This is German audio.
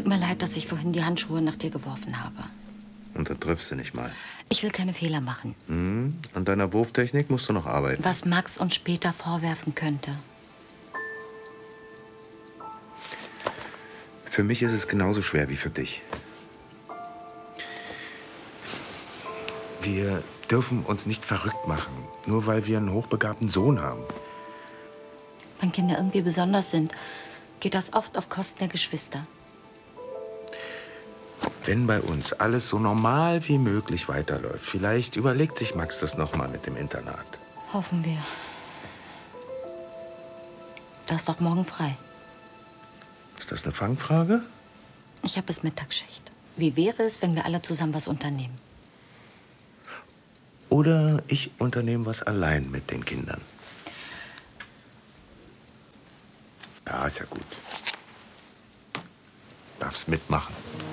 tut mir leid, dass ich vorhin die Handschuhe nach dir geworfen habe. Und dann triffst du nicht mal. Ich will keine Fehler machen. An deiner Wurftechnik musst du noch arbeiten. Was Max uns später vorwerfen könnte. Für mich ist es genauso schwer wie für dich. Wir dürfen uns nicht verrückt machen, nur weil wir einen hochbegabten Sohn haben. Wenn Kinder irgendwie besonders sind, geht das oft auf Kosten der Geschwister. Wenn bei uns alles so normal wie möglich weiterläuft, vielleicht überlegt sich Max das noch mal mit dem Internat. Hoffen wir. Da ist doch morgen frei. Ist das eine Fangfrage? Ich habe bis Mittagsschicht. Wie wäre es, wenn wir alle zusammen was unternehmen? Oder ich unternehme was allein mit den Kindern. Ja, ist ja gut. Darfst mitmachen.